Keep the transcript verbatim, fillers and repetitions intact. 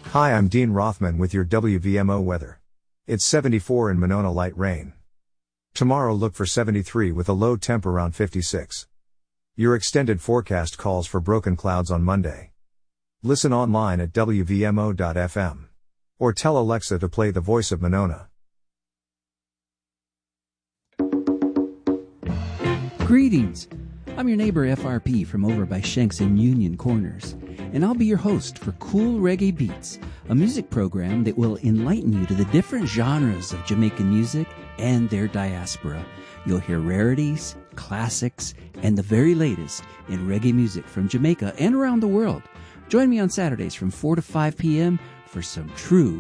Hi, I'm Dean Rothman with your W V M O weather. It's seventy-four in Monona, light rain. Tomorrow look for seventy-three with a low temp around fifty-six. Your extended forecast calls for broken clouds on Monday. Listen online at W V M O dot F M. Or tell Alexa to play The Voice of Monona. Greetings! I'm your neighbor F R P from over by Shanks and Union Corners, and I'll be your host for Cool Reggae Beats, a music program that will enlighten you to the different genres of Jamaican music and their diaspora. You'll hear rarities, classics, and the very latest in reggae music from Jamaica and around the world. Join me on Saturdays from four to five p.m. for some true